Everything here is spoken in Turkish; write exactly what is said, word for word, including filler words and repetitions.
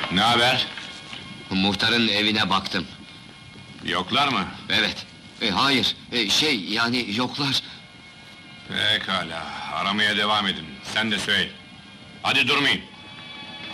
Ne haber? Muhtarın evine baktım. Yoklar mı? Evet. E, hayır, e, şey, yani yoklar. Pekala, aramaya devam edin. Sen de söyle. Hadi durmayın.